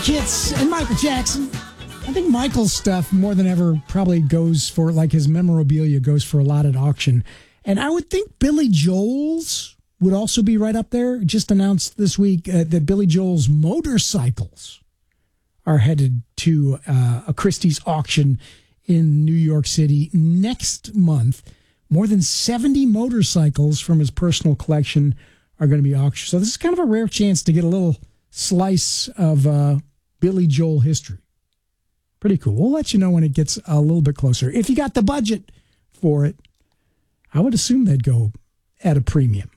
Kits and Michael Jackson. I think Michael's stuff more than ever probably goes for, like his memorabilia goes for a lot at auction. And I would think Billy Joel's would also be right up there. Just announced this week that Billy Joel's motorcycles are headed to a Christie's auction in New York City next month. More than 70 motorcycles from his personal collection are going to be auctioned. So this is kind of a rare chance to get a little slice of Billy Joel history. Pretty cool. We'll let you know when it gets a little bit closer. If you got the budget for it, I would assume they'd go at a premium.